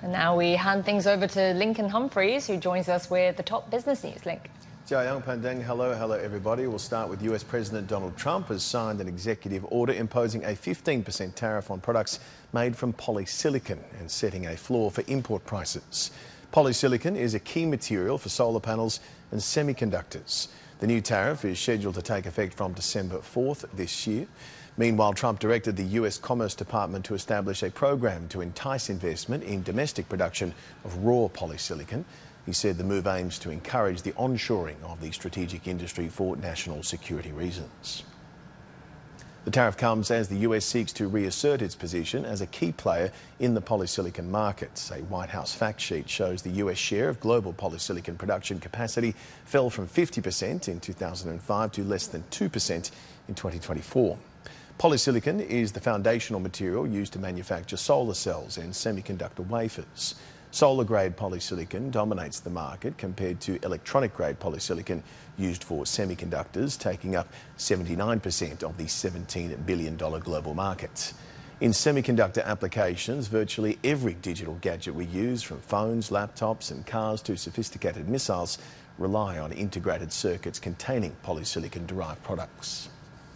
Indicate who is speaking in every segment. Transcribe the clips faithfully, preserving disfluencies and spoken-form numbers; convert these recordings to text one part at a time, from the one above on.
Speaker 1: And now we hand things over to Lincoln Humphreys, who joins us with the top business news. Link.
Speaker 2: Jiayang Pandeng, hello, hello everybody. We'll start with U S President Donald Trump has signed an executive order imposing a fifteen percent tariff on products made from polysilicon and setting a floor for import prices. Polysilicon is a key material for solar panels and semiconductors. The new tariff is scheduled to take effect from December fourth this year. Meanwhile, Trump directed the U S Commerce Department to establish a program to entice investment in domestic production of raw polysilicon. He said the move aims to encourage the onshoring of the strategic industry for national security reasons. The tariff comes as the U S seeks to reassert its position as a key player in the polysilicon markets. A White House fact sheet shows the U S share of global polysilicon production capacity fell from fifty percent in two thousand five to less than two percent in twenty twenty-four. Polysilicon is the foundational material used to manufacture solar cells and semiconductor wafers. Solar-grade polysilicon dominates the market compared to electronic-grade polysilicon used for semiconductors, taking up seventy-nine percent of the seventeen billion dollars global market. In semiconductor applications, virtually every digital gadget we use, from phones, laptops and cars to sophisticated missiles, rely on integrated circuits containing polysilicon-derived products.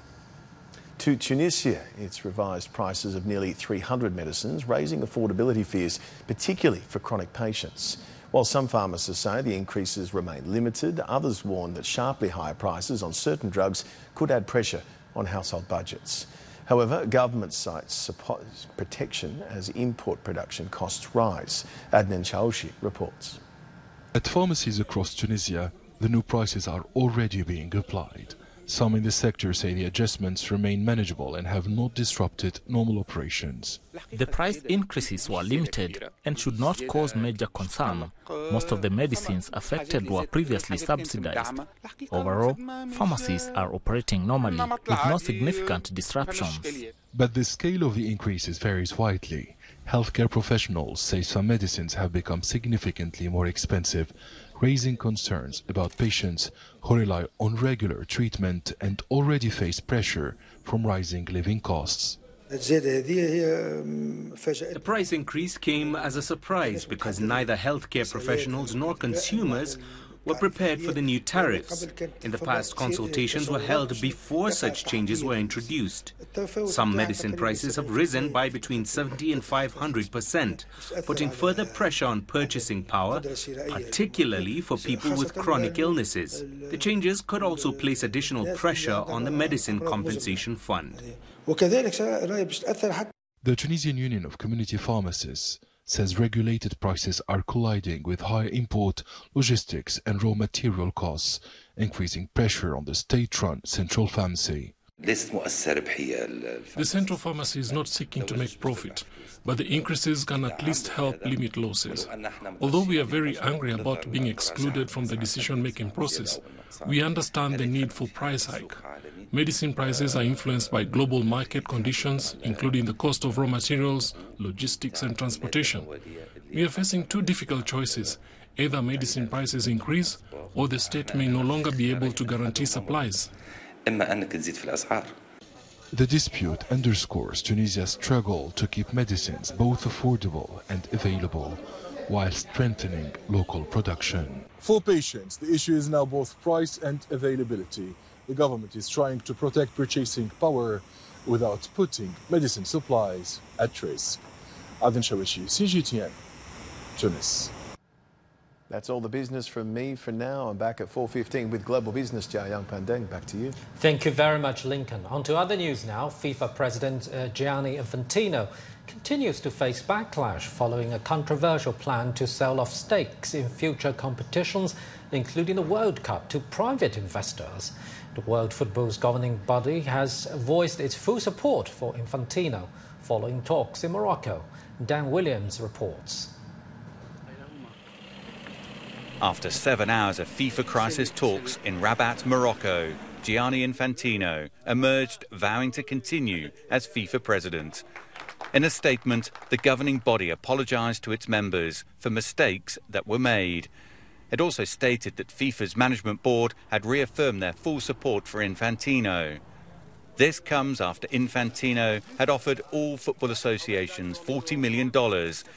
Speaker 2: To Tunisia, it's revised prices of nearly three hundred medicines, raising affordability fears, particularly for chronic patients. While some pharmacists say the increases remain limited, others warn that sharply higher prices on certain drugs could add pressure on household budgets. However, government cites protection as import production costs rise. Adnan Chaouchi reports.
Speaker 3: At pharmacies across Tunisia, the new prices are already being applied. Some in the sector say the adjustments remain manageable and have not disrupted normal operations.
Speaker 4: The price increases were limited and should not cause major concern. Most of the medicines affected were previously subsidized. Overall, pharmacies are operating normally with no significant disruptions.
Speaker 3: But the scale of the increases varies widely. Healthcare professionals say some medicines have become significantly more expensive, raising concerns about patients who rely on regular treatment and already face pressure from rising living costs.
Speaker 5: The price increase came as a surprise because neither healthcare professionals nor consumers were prepared for the new tariffs. In the past, consultations were held before such changes were introduced. Some medicine prices have risen by between seventy and five hundred percent, putting further pressure on purchasing power, particularly for people with chronic illnesses. The changes could also place additional pressure on the Medicine Compensation Fund.
Speaker 3: The Tunisian Union of Community Pharmacists says regulated prices are colliding with high import, logistics and raw material costs, increasing pressure on the state-run central pharmacy.
Speaker 6: The central pharmacy is not seeking to make profit, but the increases can at least help limit losses. Although we are very angry about being excluded from the decision-making process, we understand the need for price hike. Medicine prices are influenced by global market conditions, including the cost of raw materials, logistics and transportation. We are facing two difficult choices. Either medicine prices increase, or the state may no longer be able to guarantee supplies.
Speaker 3: The dispute underscores Tunisia's struggle to keep medicines both affordable and available, while strengthening local production.
Speaker 7: For patients, the issue is now both price and availability. The government is trying to protect purchasing power without putting medicine supplies at risk. Adnan Chaouchi, C G T N, Tunis.
Speaker 2: That's all the business from me for now. I'm back at four fifteen with Global Business. Jiayang Pandeng, back to you.
Speaker 8: Thank you very much, Lincoln. On to other news now. FIFA President uh, Gianni Infantino continues to face backlash following a controversial plan to sell off stakes in future competitions, including the World Cup, to private investors. The World Football's governing body has voiced its full support for Infantino following talks in Morocco. Dan Williams reports.
Speaker 9: After seven hours of FIFA crisis talks in Rabat, Morocco, Gianni Infantino emerged vowing to continue as FIFA president. In a statement, the governing body apologised to its members for mistakes that were made. It also stated that FIFA's management board had reaffirmed their full support for Infantino. This comes after Infantino had offered all football associations forty million dollars